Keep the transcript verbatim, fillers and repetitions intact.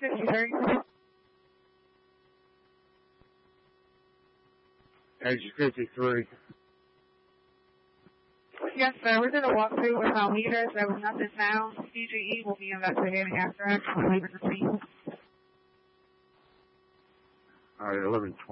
fifty-three. Edge fifty-three. Yes, sir. We're doing a walkthrough with our leaders. There was nothing found. C G E will be investigating after us. We'll leave it to see. All right, eleven twenty.